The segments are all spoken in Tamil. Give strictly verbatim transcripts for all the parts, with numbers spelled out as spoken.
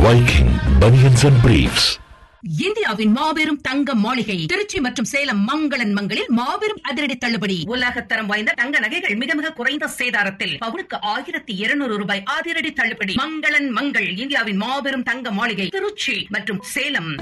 Viking Bunions and Briefs. இந்தியாவின் மாபெரும் தங்க மாளிகை திருச்சி மற்றும் சேலம் மங்களன் மங்களில் மாபெரும் அதிரடி தள்ளுபடி. உலகத்தரம் வாய்ந்த தங்க நகைகள் மிக மிக குறைந்த சேதாரத்தில் பவுனுக்கு ஆயிரத்தி இருநூறு ரூபாய் அதிரடி தள்ளுபடி. மங்களன் மங்கள் இந்தியாவின் மாபெரும் தங்க மாளிகை திருச்சி மற்றும் சேலம்.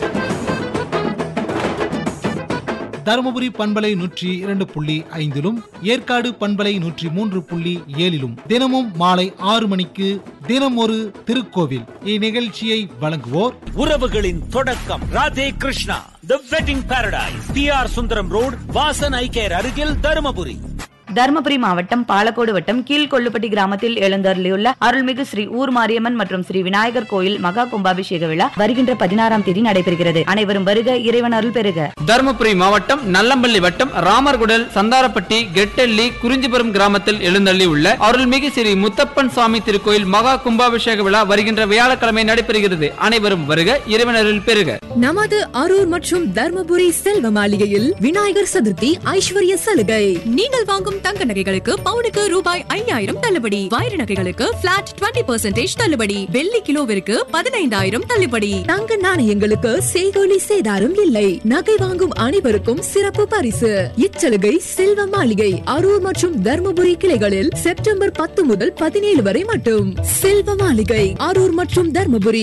தருமபுரி பண்பலை நூற்றி இரண்டு புள்ளி ஐந்திலும் ஏற்காடு பண்பலை நூற்றி மூன்று புள்ளி ஏழிலும் தினமும் மாலை ஆறு மணிக்கு தினம் ஒரு திருக்கோவில் இந்நிகழ்ச்சியை வழங்குவோர் உறவுகளின் தொடக்கம் ராதே கிருஷ்ணா தி wedding Paradise, D R Sundaram road, Vasan ஐ கேர் அருகில், தருமபுரி. தருமபுரி மாவட்டம் பாலக்கோடு வட்டம் கீழ்கொள்ளுப்பட்டி கிராமத்தில் எழுந்தருளியுள்ள அருள்மிகு ஸ்ரீ ஊர் மாரியம்மன் மற்றும் ஸ்ரீ விநாயகர் கோயில் மகா கும்பாபிஷேக விழா வருகின்ற பதினாறாம் தேதி நடைபெறுகிறது. அனைவரும் வருக, இறைவன் அருள் பெறுக. தருமபுரி மாவட்டம் நல்லம்பள்ளி வட்டம் ராமர்குடல் சந்தாரப்பட்டி கெட்டெல்லி குறிஞ்சிபுரம் கிராமத்தில் எழுந்தள்ளி உள்ள அருள்மிகு ஸ்ரீ முத்தப்பன் சுவாமி திருக்கோயில் மகா கும்பாபிஷேக விழா வருகின்ற வியாழக்கிழமை நடைபெறுகிறது. அனைவரும் வருக, இறைவன் அருள் பெறுக. நமது அரூர் மற்றும் தர்மபுரி செல்வ மாளிகையில் விநாயகர் சதுர்த்தி ஐஸ்வர்ய சலுகை. நீங்கள் வாங்கும் தங்க நகைகளுக்கு பவுனுக்கு ரூபாய் ஐயாயிரம் தள்ளுபடி, வைர நகைகளுக்கு பிளாட் இருபது பர்சன்டேஜ் தள்ளுபடி, வெள்ளி கிலோவிற்கு பதினைந்தாயிரம் தள்ளுபடி, தங்க நாணயங்களுக்கு செய்கூலி சேதாரம் இல்லை, நகை வாங்கும் அனைவருக்கும் சிறப்பு பரிசு. இச்சலுகை செல்வ மாளிகை அரூர் மற்றும் தர்மபுரி கிளைகளில் செப்டம்பர் பத்து முதல் பதினேழு வரை மட்டும். செல்வ மாளிகை அரூர் மற்றும் தர்மபுரி.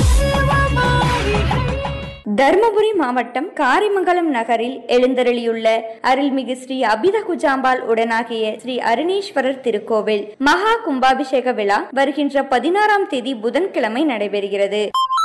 தர்மபுரி மாவட்டம் காரிமங்கலம் நகரில் எழுந்தருளியுள்ள அருள்மிகு ஸ்ரீ அபித குஜாம்பாள் உடனாகிய ஸ்ரீ அருணேஸ்வரர் திருக்கோவில் மகா கும்பாபிஷேக விழா வருகின்ற பதினாறாம் தேதி புதன்கிழமை நடைபெறுகிறது.